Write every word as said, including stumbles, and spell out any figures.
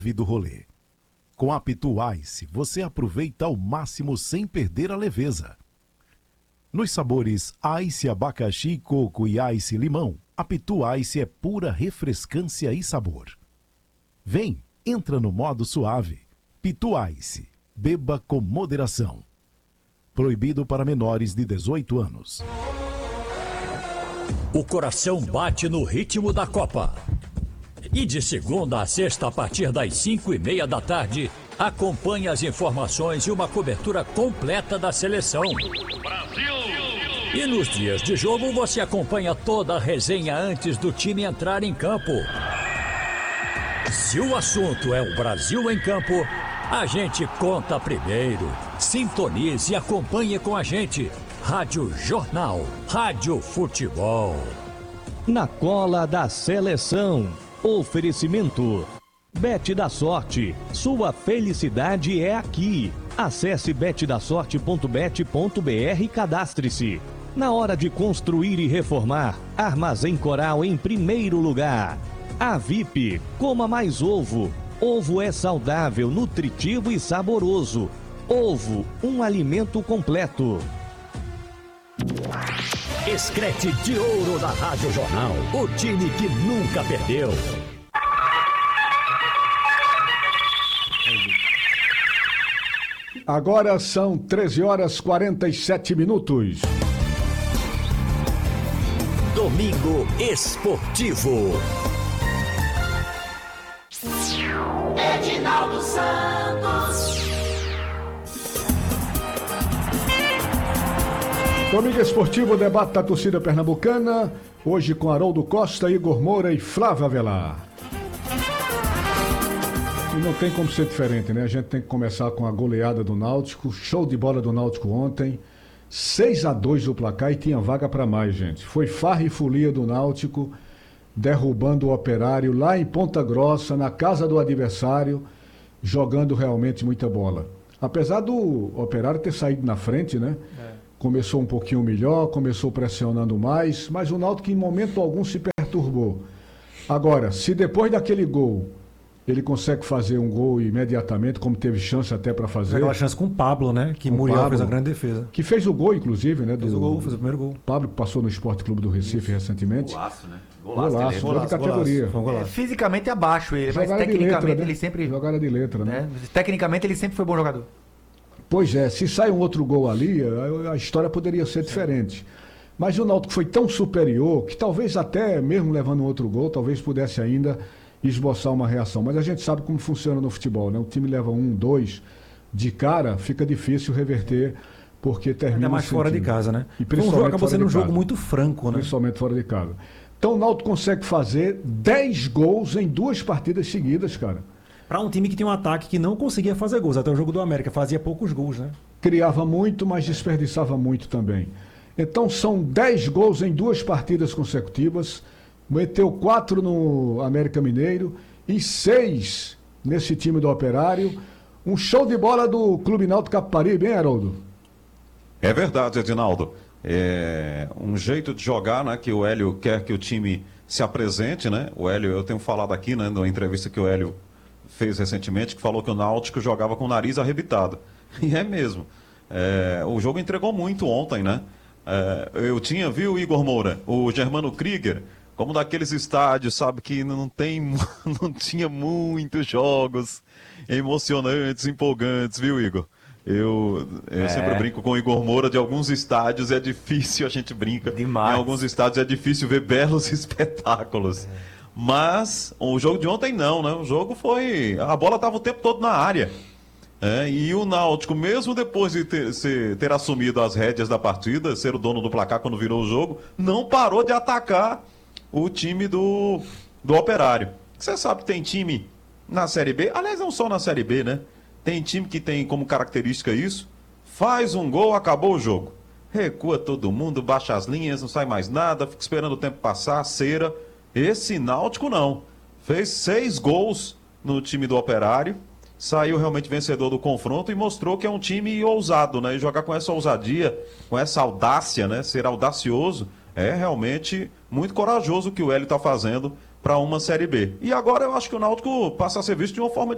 do rolê. Com a Pitu Ice, você aproveita ao máximo sem perder a leveza. Nos sabores Ice abacaxi, coco e Ice limão, a Pitu Ice é pura refrescância e sabor. Vem, entra no modo suave. Pitu Ice, beba com moderação. Proibido para menores de dezoito anos. O coração bate no ritmo da Copa. E de segunda a sexta, a partir das cinco e meia da tarde, acompanhe as informações e uma cobertura completa da seleção. Brasil! E nos dias de jogo, você acompanha toda a resenha antes do time entrar em campo. Se o assunto é o Brasil em campo, a gente conta primeiro. Sintonize e acompanhe com a gente. Rádio Jornal, Rádio Futebol. Na cola da seleção. Oferecimento. Bet da Sorte. Sua felicidade é aqui. Acesse bet da sorte ponto bet ponto br e cadastre-se. Na hora de construir e reformar, Armazém Coral em primeiro lugar. A V I P, coma mais ovo. Ovo é saudável, nutritivo e saboroso. Ovo, um alimento completo. Escrete de ouro da Rádio Jornal. O time que nunca perdeu. Agora são treze horas e quarenta e sete minutos. Domingo Esportivo. Edinaldo Santos. Domingo Esportivo, debate da torcida pernambucana. Hoje com Haroldo Costa, Igor Moura e Flávio Avelar. E não tem como ser diferente, né? A gente tem que começar com a goleada do Náutico. Show de bola do Náutico ontem. seis a dois o placar e tinha vaga para mais, gente. Foi farra e folia do Náutico, derrubando o Operário lá em Ponta Grossa, na casa do adversário, jogando realmente muita bola. Apesar do Operário ter saído na frente, né? É. Começou um pouquinho melhor, começou pressionando mais, mas o Náutico em momento algum se perturbou. Agora, se depois daquele gol ele consegue fazer um gol imediatamente, como teve chance até para fazer. Aquela chance com o Pablo, né? Que Muriel fez a grande defesa. Que fez o gol, inclusive, né? Do, fez o gol, fez o primeiro gol. Pablo passou no Esporte Clube do Recife Isso. recentemente. Golaço, né? Golaço, golaço, gol de categoria. Golaço. É, fisicamente abaixo ele, Jogada mas tecnicamente letra, né? ele sempre... Jogada de letra, né? né? Tecnicamente ele sempre foi bom jogador. Pois é, se sai um outro gol ali, a, a história poderia ser diferente. Mas o Náutico foi tão superior que talvez até, mesmo levando um outro gol, talvez pudesse ainda esboçar uma reação. Mas a gente sabe como funciona no futebol, né? O time leva um, dois, de cara, fica difícil reverter, porque termina... Ainda mais sentindo. Fora de casa, né? E principalmente um jogo, acabou sendo um jogo casa. muito franco, né? Principalmente fora de casa. Então o Náutico consegue fazer dez gols em duas partidas seguidas, cara. Para um time que tem um ataque que não conseguia fazer gols. Até o jogo do América fazia poucos gols, né? Criava muito, mas desperdiçava muito também. Então são dez gols em duas partidas consecutivas. Meteu quatro no América Mineiro e seis nesse time do Operário. Um show de bola do Clube Náutico Capibaribe, hein, Haroldo? É verdade, Edinaldo. É um jeito de jogar, né? Que o Hélio quer que o time se apresente, né? O Hélio, eu tenho falado aqui, né? Na entrevista que o Hélio fez recentemente, que falou que o Náutico jogava com o nariz arrebitado. E é mesmo. É, o jogo entregou muito ontem, né? É, eu tinha, viu, Igor Moura, o Germano Krieger, como daqueles estádios, sabe, que não tem, não tinha muitos jogos emocionantes, empolgantes, viu, Igor? Eu, eu é. sempre brinco com o Igor Moura, de alguns estádios é difícil, a gente brinca. Demais. Em alguns estádios é difícil ver belos espetáculos. É. Mas o jogo de ontem não, né? O jogo foi... A bola estava o tempo todo na área. É, e o Náutico, mesmo depois de ter, ser, ter assumido as rédeas da partida, ser o dono do placar quando virou o jogo, não parou de atacar o time do, do Operário. Você sabe que tem time na Série B, aliás, não só na Série B, né? Tem time que tem como característica isso, faz um gol, acabou o jogo. Recua todo mundo, baixa as linhas, não sai mais nada, fica esperando o tempo passar, cera. Esse Náutico não. Fez seis gols no time do Operário, saiu realmente vencedor do confronto e mostrou que é um time ousado, né? E jogar com essa ousadia, com essa audácia, né? Ser audacioso, é realmente muito corajoso o que o Hélio está fazendo para uma Série B. E agora eu acho que o Náutico passa a ser visto de uma forma